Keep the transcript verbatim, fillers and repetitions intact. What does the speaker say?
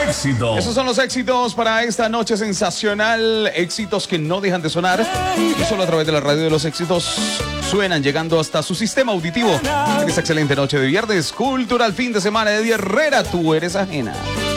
éxitos. Esos son los éxitos para esta noche sensacional. Éxitos que no dejan de sonar. Y solo a través de la radio de los éxitos suenan, llegando hasta su sistema auditivo. En esta excelente noche de viernes, cultural fin de semana de Eddie Herrera. Tú eres ajena.